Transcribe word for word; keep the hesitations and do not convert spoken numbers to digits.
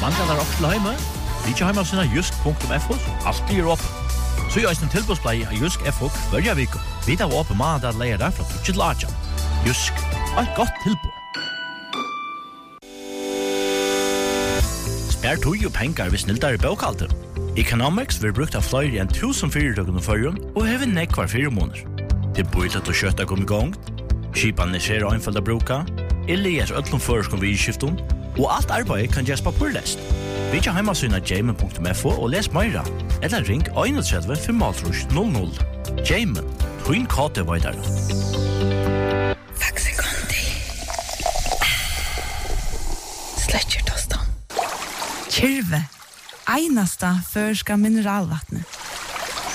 Manglar opp til heime. Vi ikke heime av sinna jusk punktum f o, alltid er opp. Så gjør en tilbudsblei av Jusk F O hver vik. Vi tar opp mandag leier der fra tjukke til Aja. Jusk, et godt tilbud. Spær tog og penger hvis snilldare bøkalter. Economics vil brukt av flere enn tusen fyrirtøkken og førjen, og hever nekk hver fire måneder. Det bor til å kjøtta kom i gang, skipan er skjer og innfald å bruka, eller øtlom føreskom vi i skiften, og alt arbeid kan gjøres papurlest. Vi kan heima syna jamen punktum f o og les meira, eller ring one three five null null. Jamen, twin kate vaidar. Faxi Conti. Sletcher tostan. Kyrve, einasta førska mineralvattnet.